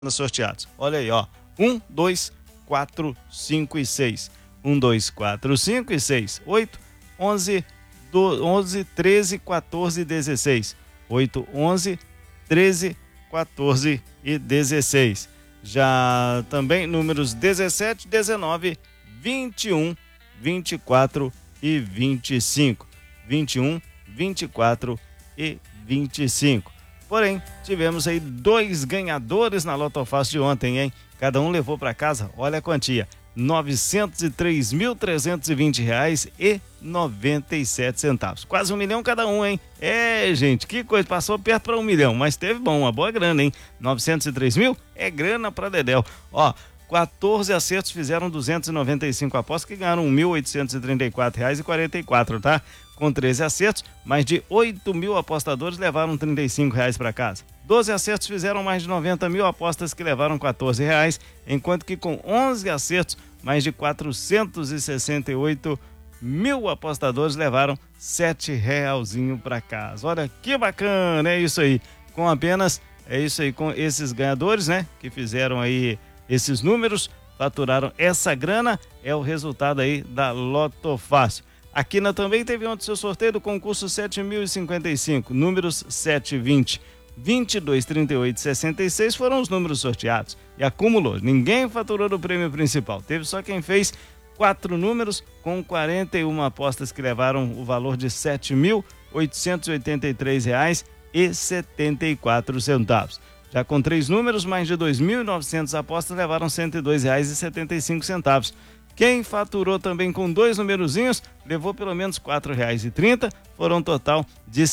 sorteados. Olha aí, ó. 1, 2, 4, 5 e 6. 1, 2, 4, 5 e 6. 8, 11, 11, 13, 14 e 16. 8, 11, 13, 14 e 16. Já também números 17, 19, 21, 24 e 25. 21, 24 e 25. Porém, tivemos aí 2 ganhadores na Loto Fácil de ontem, hein? Cada um levou para casa, olha a quantia, R$ 903.320,97. Quase 1 milhão cada um, hein? É, gente, que coisa, passou perto para 1 milhão, mas teve uma boa grana, hein? 903 mil é grana para dedéu. Ó, 14 acertos fizeram 295 apostas que ganharam R$ 1.834,44, tá? Com 13 acertos, mais de 8 mil apostadores levaram R$ 35 para casa. 12 acertos fizeram mais de 90 mil apostas que levaram R$ 14, enquanto que com 11 acertos, mais de 468 mil apostadores levaram R$ 7 para casa. Olha que bacana, é isso aí. Com esses ganhadores, né, que fizeram aí esses números, faturaram essa grana, é o resultado aí da Loto Fácil. A Quina também teve ontem seu sorteio do concurso 7.055, números 7, 20, 22, 38 e 66 foram os números sorteados e acumulou. Ninguém faturou do prêmio principal, teve só quem fez 4 números com 41 apostas que levaram o valor de R$ 7.883,74. Já com 3 números, mais de 2.900 apostas levaram R$ 102,75. Quem faturou também com 2 numerozinhos levou pelo menos R$ 4,30, foram um total de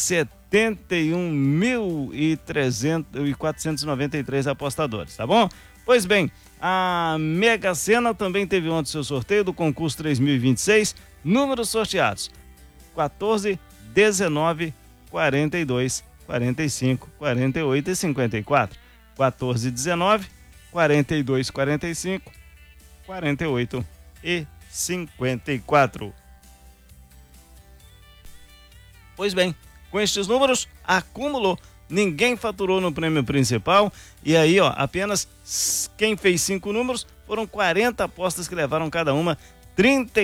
71.493 apostadores, tá bom? Pois bem, a Mega Sena também teve ontem seu sorteio do concurso 3026, números sorteados: 14, 19, 42, 45, 48 e 54. 14, 19, 42, 45, 48 e 54. Pois bem, com estes números, acumulou. Ninguém faturou no prêmio principal. E aí, ó, apenas quem fez 5 números, foram 40 apostas que levaram cada uma R$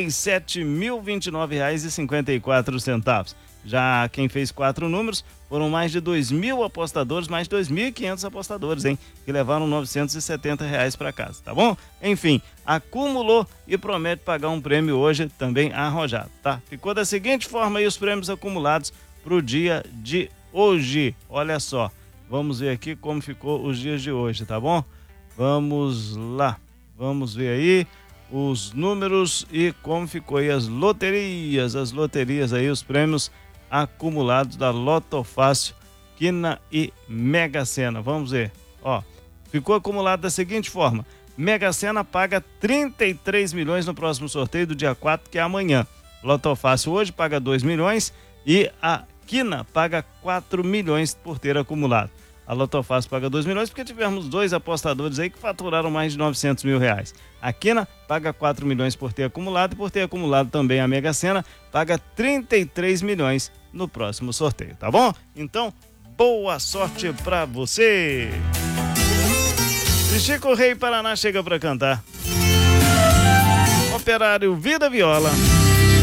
37.029,54. Já quem fez 4 números, foram mais de 2.000 apostadores, mais de 2.500 apostadores, hein? Que levaram R$ 970 para casa, tá bom? Enfim, acumulou e promete pagar um prêmio hoje também arrojado, tá? Ficou da seguinte forma aí os prêmios acumulados pro dia de hoje. Olha só, vamos ver aqui como ficou os dias de hoje, tá bom? Vamos lá, vamos ver aí os números e como ficou aí as loterias aí, os prêmios acumulados da Loto Fácil, Quina e Mega Sena. Vamos ver, ó, ficou acumulado da seguinte forma: Mega Sena paga 33 milhões no próximo sorteio do dia 4, que é amanhã. Loto Fácil hoje paga 2 milhões e a Quina paga 4 milhões por ter acumulado. A Loto Fácil paga 2 milhões porque tivemos 2 apostadores aí que faturaram mais de 900 mil reais. A Quina paga 4 milhões por ter acumulado e por ter acumulado também a Mega Sena paga 33 milhões no próximo sorteio, tá bom? Então, boa sorte pra você! E Chico Rei Paraná chega pra cantar. Operário Vida Viola.